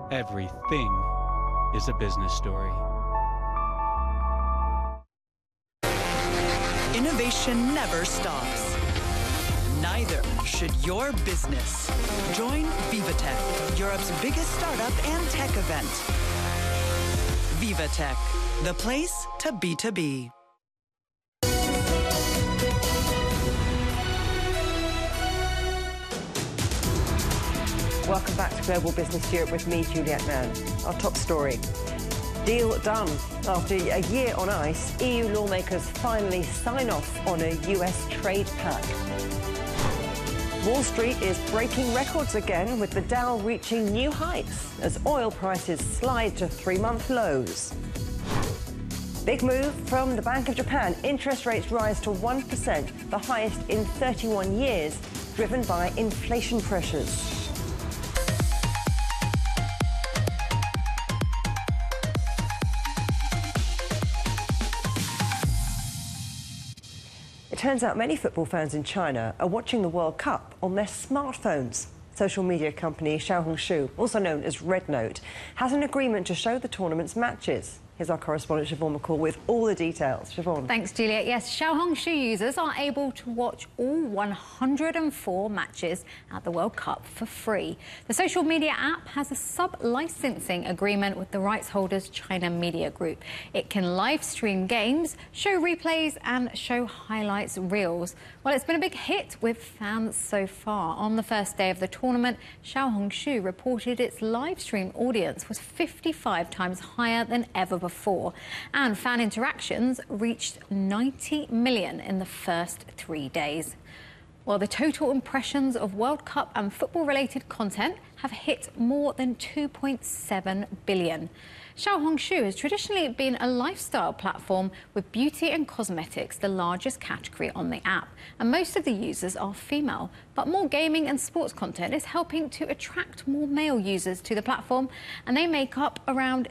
Everything is a business story. Innovation never stops. Neither should your business. Join VivaTech, Europe's biggest startup and tech event. VivaTech, the place to B2B. Welcome back to Global Business Europe with me, Juliette Mann. Our top story. Deal done. After a year on ice, EU lawmakers finally sign off on a US trade pact. Wall Street is breaking records again, with the Dow reaching new heights as oil prices slide to 3-month lows. Big move from the Bank of Japan. Interest rates rise to 1%, the highest in 31 years, driven by inflation pressures. It turns out many football fans in China are watching the World Cup on their smartphones. Social media company Xiaohongshu, also known as RedNote, has an agreement to show the tournament's matches. Here's our correspondent Siobhan McCall with all the details. Siobhan. Thanks, Juliette. Yes, Xiaohongshu users are able to watch all 104 matches at the World Cup for free. The social media app has a sub-licensing agreement with the rights holders China Media Group. It can live stream games, show replays and show highlights reels. Well, it's been a big hit with fans so far. On the first day of the tournament, Xiaohongshu reported its live stream audience was 55 times higher than ever before, and fan interactions reached 90 million in the first 3 days. Well, the total impressions of World Cup and football-related content have hit more than 2.7 billion. Xiaohongshu has traditionally been a lifestyle platform, with beauty and cosmetics the largest category on the app, and most of the users are female. But more gaming and sports content is helping to attract more male users to the platform, and they make up around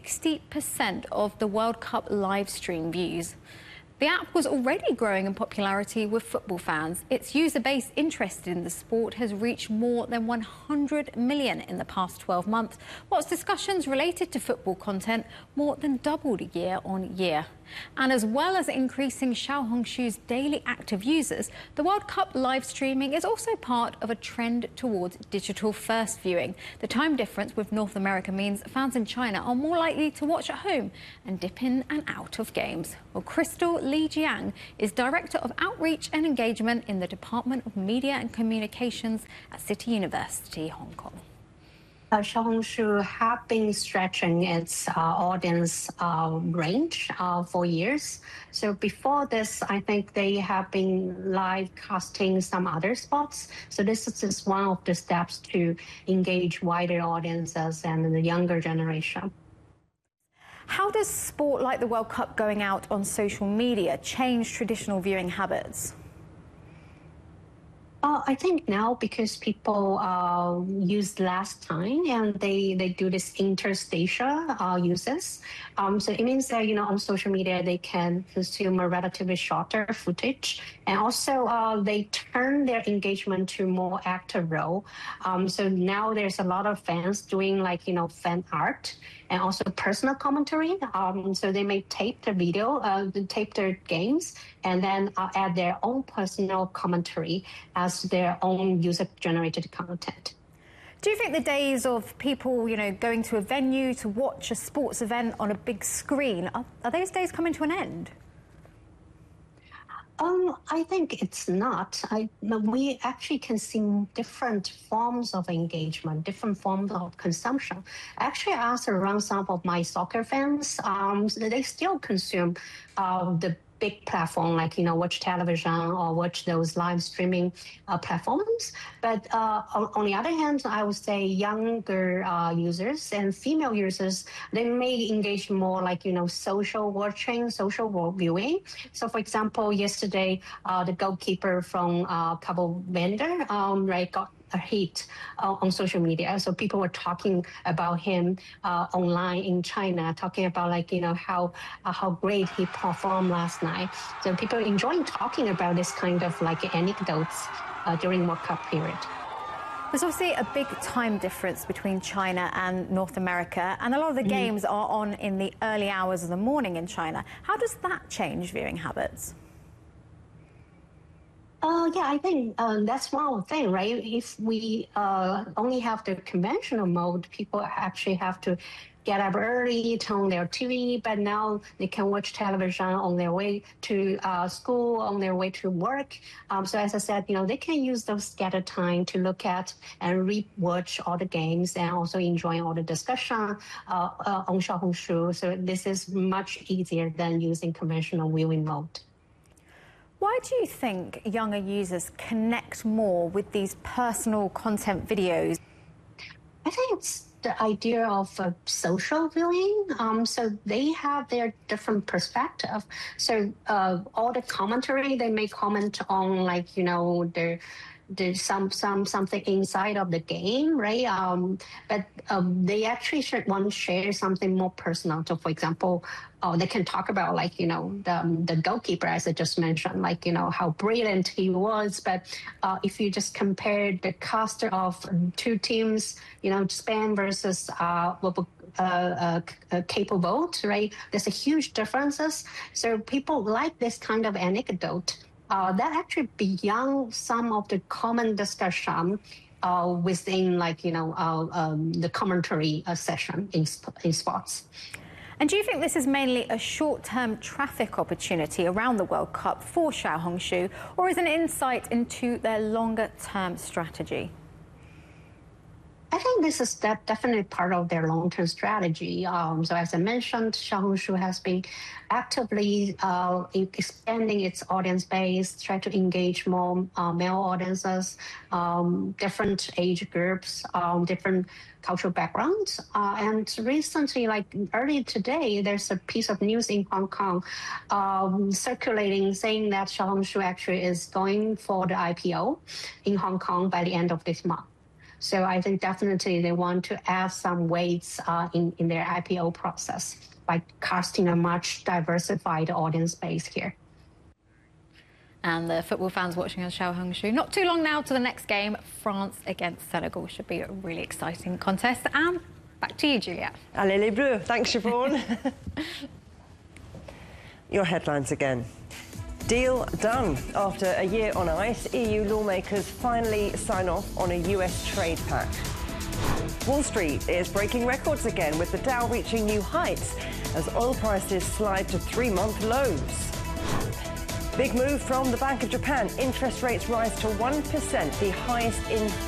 60% of the World Cup live stream views. The app was already growing in popularity with football fans. Its user base interested in the sport has reached more than 100 million in the past 12 months, whilst discussions related to football content more than doubled year on year. And as well as increasing Xiaohongshu's daily active users, the World Cup live streaming is also part of a trend towards digital-first viewing. The time difference with North America means fans in China are more likely to watch at home and dip in and out of games. Well, Crystal Li Jiang is Director of Outreach and Engagement in the Department of Media and Communications at City University, Hong Kong. Xiaohongshu have been stretching its audience range for years. So before this, I think they have been live casting some other spots. So this is just one of the steps to engage wider audiences and the younger generation. How does sport like the World Cup going out on social media change traditional viewing habits? I think now, because people use less time and they do this interstitial uses, so it means that, on social media they can consume a relatively shorter footage, and also they turn their engagement to more active role. So now there's a lot of fans doing fan art and also personal commentary. So they may tape the video, tape their games, and then add their own personal commentary as their own user-generated content. Do you think the days of people, going to a venue to watch a sports event on a big screen, are those days coming to an end? I think it's not. We actually can see different forms of engagement, different forms of consumption. Actually, I asked around some of my soccer fans, they still consume the big platform, watch television or watch those live streaming platforms. But on the other hand, I would say younger users and female users, they may engage more social watching, social viewing. So for example, yesterday, the goalkeeper from Cabo Verde, got a hit on social media. So people were talking about him online in China, talking about how great he performed last night. So people enjoying talking about this kind of anecdotes during World Cup period. There's obviously a big time difference between China and North America, and a lot of the games are on in the early hours of the morning in China. How does that change viewing habits? Yeah, I think that's one thing, right? If we only have the conventional mode, people actually have to get up early, turn on their TV, but now they can watch television on their way to school, on their way to work. So as I said, they can use those scattered time to look at and re-watch all the games and also enjoy all the discussion on Xiaohongshu. So this is much easier than using conventional viewing mode. Why do you think younger users connect more with these personal content videos? I think it's the idea of social viewing. So they have their different perspective. So all the commentary, they may comment on, like, there's something inside of the game, right? But they actually want to share something more personal. So, for example, they can talk about, like, the goalkeeper, as I just mentioned, like, how brilliant he was. But if you just compare the cast of two teams, Spain versus Cape Verde, right? There's a huge differences. So people like this kind of anecdote. That actually beyond some of the common discussion within, like, the commentary session in sports. And do you think this is mainly a short-term traffic opportunity around the World Cup for Xiaohongshu, or is an insight into their longer-term strategy? I think this is definitely part of their long-term strategy. So as I mentioned, Xiaohongshu has been actively expanding its audience base, try to engage more male audiences, different age groups, different cultural backgrounds. And recently, like earlier today, there's a piece of news in Hong Kong circulating saying that Xiaohongshu actually is going for the IPO in Hong Kong by the end of this month. So I think definitely they want to add some weights in their IPO process by casting a much diversified audience base here. And the football fans watching on Xiaohongshu, not too long now to the next game, France against Senegal. Should be a really exciting contest. And back to you, Juliette. Allez les Bleus. Thanks, Siobhan. Your headlines again. Deal done. After a year on ice, EU lawmakers finally sign off on a US trade pact. Wall Street is breaking records again, with the Dow reaching new heights as oil prices slide to 3-month lows. Big move from the Bank of Japan. Interest rates rise to 1%, the highest in